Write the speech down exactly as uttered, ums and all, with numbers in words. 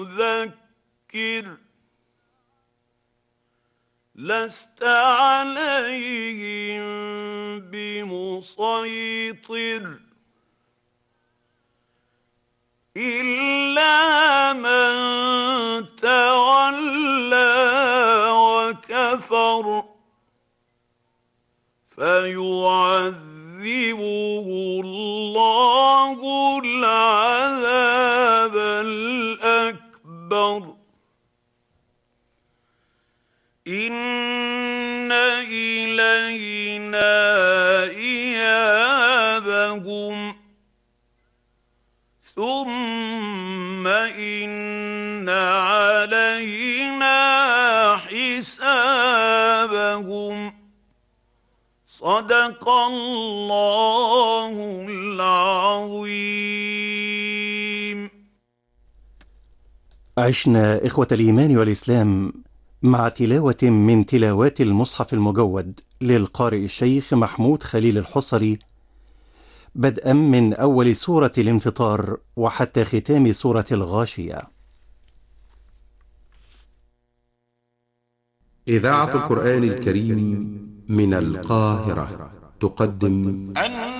ذكر لست عليهم بمسيطر إلا من تولى وكفر فيعذبه الله العذاب الأكبر إن إلينا إيابهم ثم إن علينا حسابهم. صدق الله العظيم. عشنا إخوة الإيمان والإسلام مع تلاوة من تلاوات المصحف المجود للقارئ الشيخ محمود خليل الحصري، بدءا من أول سورة الانفطار وحتى ختام سورة الغاشية. إذاعة القرآن الكريم من القاهرة تقدم